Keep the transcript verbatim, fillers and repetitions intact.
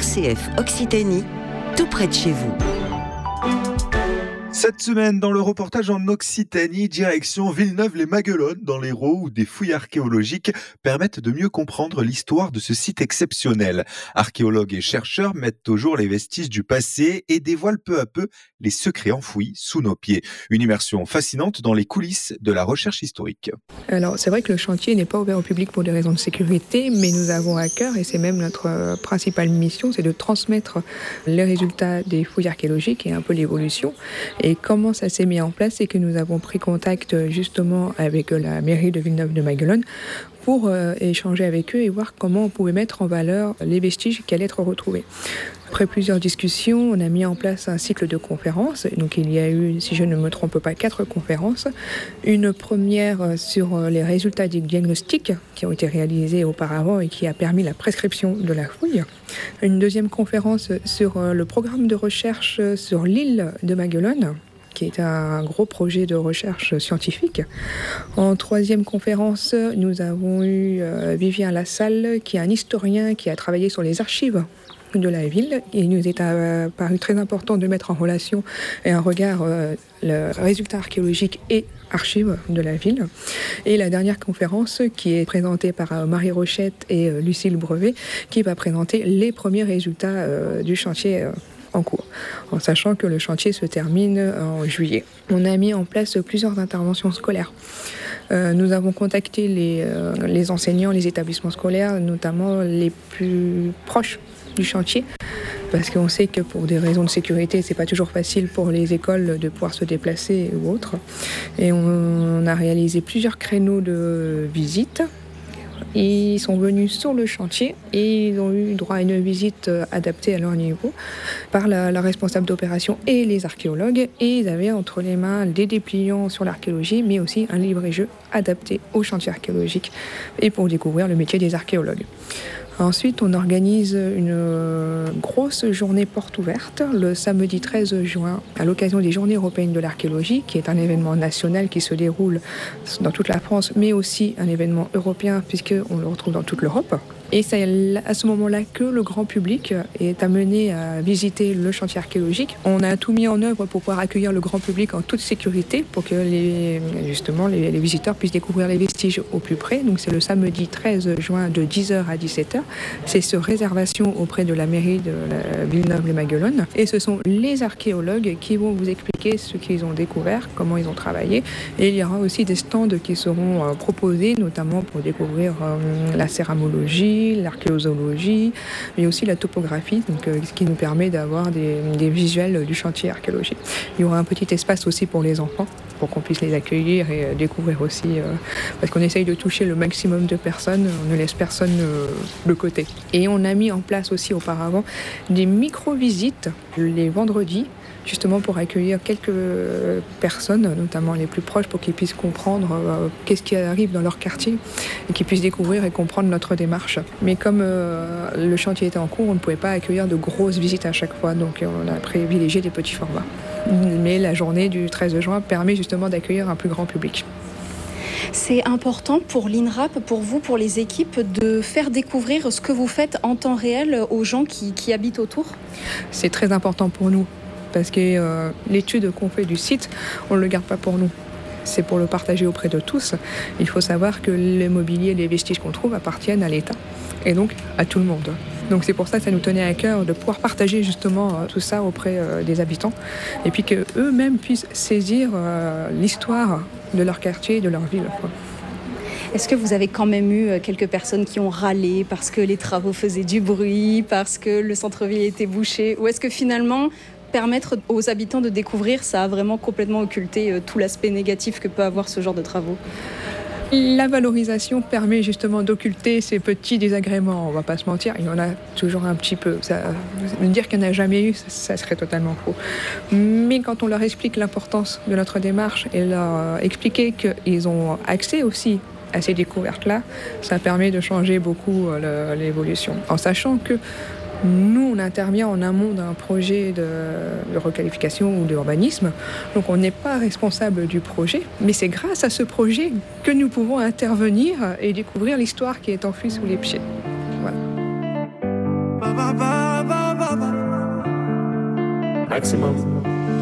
R C F Occitanie, tout près de chez vous. Cette semaine, dans le reportage en Occitanie, direction Villeneuve-les-Maguelones, dans l'Hérault, où des fouilles archéologiques permettent de mieux comprendre l'histoire de ce site exceptionnel. Archéologues et chercheurs mettent au jour les vestiges du passé et dévoilent peu à peu les secrets enfouis sous nos pieds. Une immersion fascinante dans les coulisses de la recherche historique. Alors, c'est vrai que le chantier n'est pas ouvert au public pour des raisons de sécurité, mais nous avons à cœur, et c'est même notre principale mission, c'est de transmettre les résultats des fouilles archéologiques et un peu l'évolution. Et comment ça s'est mis en place, c'est que nous avons pris contact justement avec la mairie de Villeneuve-de-Maguelones pour euh, échanger avec eux et voir comment on pouvait mettre en valeur les vestiges qui allaient être retrouvés. Après plusieurs discussions, on a mis en place un cycle de conférences. Donc il y a eu, si je ne me trompe pas, quatre conférences. Une première sur les résultats des diagnostics qui ont été réalisés auparavant et qui a permis la prescription de la fouille. Une deuxième conférence sur le programme de recherche sur l'île de Maguelones, qui est un gros projet de recherche scientifique. En troisième conférence, nous avons eu euh, Vivien Lassalle, qui est un historien qui a travaillé sur les archives de la ville. Et il nous est euh, paru très important de mettre en relation et un regard euh, le résultat archéologique et archives de la ville. Et la dernière conférence qui est présentée par euh, Marie Rochette et euh, Lucille Brevet, qui va présenter les premiers résultats euh, du chantier euh, en cours, en sachant que le chantier se termine en juillet. On a mis en place plusieurs interventions scolaires. Euh, nous avons contacté les, euh, les enseignants, les établissements scolaires, notamment les plus proches du chantier, parce qu'on sait que pour des raisons de sécurité, c'est pas toujours facile pour les écoles de pouvoir se déplacer ou autre. Et on, on a réalisé plusieurs créneaux de visite. Ils sont venus sur le chantier et ils ont eu droit à une visite adaptée à leur niveau par la, la responsable d'opération et les archéologues. Et ils avaient entre les mains des dépliants sur l'archéologie, mais aussi un livre-et-jeu adapté au chantier archéologique et pour découvrir le métier des archéologues. Ensuite, on organise une grosse journée porte ouverte le samedi treize juin à l'occasion des Journées européennes de l'archéologie, qui est un événement national qui se déroule dans toute la France, mais aussi un événement européen puisqu'on le retrouve dans toute l'Europe. Et c'est à ce moment-là que le grand public est amené à visiter le chantier archéologique. On a tout mis en œuvre pour pouvoir accueillir le grand public en toute sécurité pour que les, justement les, les visiteurs puissent découvrir les vestiges au plus près. Donc c'est le samedi treize juin de dix heures à dix-sept heures. C'est sur réservation auprès de la mairie de la Villeneuve-les-Maguelones. Et ce sont les archéologues qui vont vous expliquer ce qu'ils ont découvert, comment ils ont travaillé. Et il y aura aussi des stands qui seront proposés, notamment pour découvrir la céramologie, l'archéozoologie, mais aussi la topographie, donc, euh, ce qui nous permet d'avoir des, des visuels du chantier archéologique. Il y aura un petit espace aussi pour les enfants, pour qu'on puisse les accueillir et euh, découvrir aussi, euh, parce qu'on essaye de toucher le maximum de personnes, on ne laisse personne euh, de côté. Et on a mis en place aussi auparavant des micro-visites les vendredis, justement pour accueillir quelques personnes, notamment les plus proches, pour qu'ils puissent comprendre euh, qu'est-ce qui arrive dans leur quartier et qu'ils puissent découvrir et comprendre notre démarche. Mais comme euh, le chantier était en cours, on ne pouvait pas accueillir de grosses visites à chaque fois, donc on a privilégié des petits formats. Mais la journée du treize juin permet justement d'accueillir un plus grand public. C'est important pour l'INRAP, pour vous, pour les équipes, de faire découvrir ce que vous faites en temps réel aux gens qui, qui habitent autour ? C'est très important pour nous. Parce que euh, l'étude qu'on fait du site, on ne le garde pas pour nous. C'est pour le partager auprès de tous. Il faut savoir que le mobilier et les vestiges qu'on trouve appartiennent à l'État et donc à tout le monde. Donc c'est pour ça que ça nous tenait à cœur de pouvoir partager justement euh, tout ça auprès euh, des habitants et puis qu'eux-mêmes puissent saisir euh, l'histoire de leur quartier et de leur ville, quoi. Est-ce que vous avez quand même eu quelques personnes qui ont râlé parce que les travaux faisaient du bruit, parce que le centre-ville était bouché ? Ou est-ce que finalement, permettre aux habitants de découvrir, ça a vraiment complètement occulté tout l'aspect négatif que peut avoir ce genre de travaux ? La valorisation permet justement d'occulter ces petits désagréments, on ne va pas se mentir, il y en a toujours un petit peu. Ça, dire qu'il n'y en a jamais eu, ça, ça serait totalement faux. Mais quand on leur explique l'importance de notre démarche et leur expliquer qu'ils ont accès aussi à ces découvertes-là, ça permet de changer beaucoup le, l'évolution. En sachant que nous, on intervient en amont d'un projet de, de requalification ou d'urbanisme, donc on n'est pas responsable du projet, mais c'est grâce à ce projet que nous pouvons intervenir et découvrir l'histoire qui est enfouie sous les pieds. Voilà. maximum.